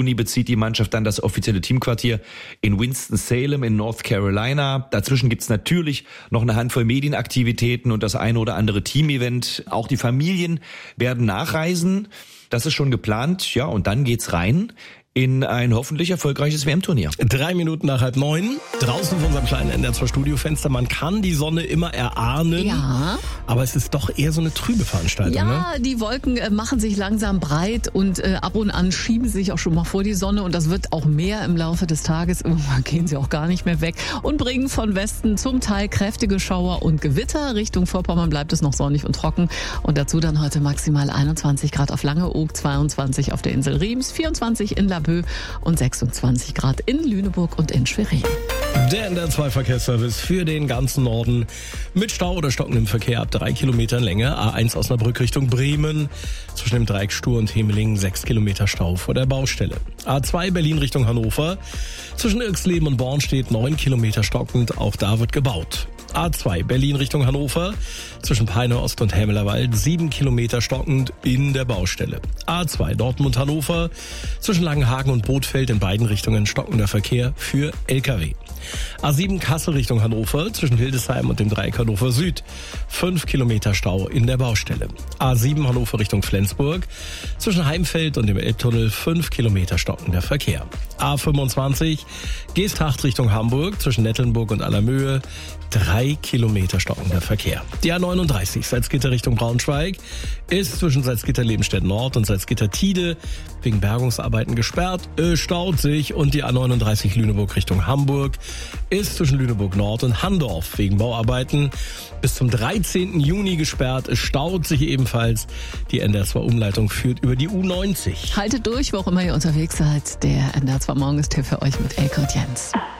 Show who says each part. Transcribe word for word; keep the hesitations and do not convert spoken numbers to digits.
Speaker 1: Juni bezieht die Mannschaft dann das offizielle Teamquartier in Winston-Salem in North Carolina. Dazwischen gibt's natürlich noch eine Handvoll Medienaktivitäten und das eine oder andere Teamevent. Auch die Familien werden nachreisen. Das ist schon geplant. Ja, und dann geht's rein in ein hoffentlich erfolgreiches W M-Turnier.
Speaker 2: Drei Minuten nach halb neun, draußen vor unserem kleinen N D R zwei Studiofenster. Man kann die Sonne immer erahnen,
Speaker 3: ja.
Speaker 2: aber es ist doch eher so eine trübe Veranstaltung.
Speaker 3: Ja,
Speaker 2: ne?
Speaker 3: Die Wolken äh, machen sich langsam breit und äh, ab und an schieben sie sich auch schon mal vor die Sonne und das wird auch mehr im Laufe des Tages. Irgendwann gehen sie auch gar nicht mehr weg und bringen von Westen zum Teil kräftige Schauer und Gewitter. Richtung Vorpommern bleibt es noch sonnig und trocken und dazu dann heute maximal einundzwanzig Grad auf Langeoog, zweiundzwanzig auf der Insel Riems, vierundzwanzig in Laboe und sechsundzwanzig Grad in Lüneburg und in Schwerin.
Speaker 2: Der N D R zwei Verkehrsservice für den ganzen Norden mit Stau oder stockendem Verkehr ab drei Kilometern Länge. A eins Osnabrück Richtung Bremen. Zwischen dem Dreieck Stur und Hemelingen sechs Kilometer Stau vor der Baustelle. A zwei Berlin Richtung Hannover. Zwischen Irxleben und Born steht neun Kilometer stockend. Auch da wird gebaut. A zwei Berlin Richtung Hannover. Zwischen Peine Ost und Hämelerwald sieben Kilometer stockend in der Baustelle. A zwei Dortmund Hannover. Zwischen Langenhagen und Bothfeld in beiden Richtungen stockender Verkehr für L K W. A sieben Kassel Richtung Hannover. Zwischen Hildesheim und dem Dreieck Hannover Süd fünf Kilometer Stau in der Baustelle. A sieben Hannover Richtung Flensburg. Zwischen Heimfeld und dem Elbtunnel fünf Kilometer stockender Verkehr. A fünfundzwanzig Geesthacht Richtung Hamburg. Zwischen Nettelnburg und Allermöhe drei Kilometer stockender Verkehr. Die A neununddreißig Salzgitter Richtung Braunschweig ist zwischen Salzgitter-Lebenstedt Nord und Salzgitter-Tide wegen Bergungsarbeiten gesperrt, äh, staut sich, und die A neununddreißig Lüneburg Richtung Hamburg ist zwischen Lüneburg Nord und Handorf wegen Bauarbeiten bis zum dreizehnten Juni gesperrt. Es staut sich ebenfalls. Die N D R zwei Umleitung führt über die U neunzig.
Speaker 3: Haltet durch, wo auch immer ihr unterwegs seid. Der N D R zwei Morgen ist hier für euch mit Elke und Jens.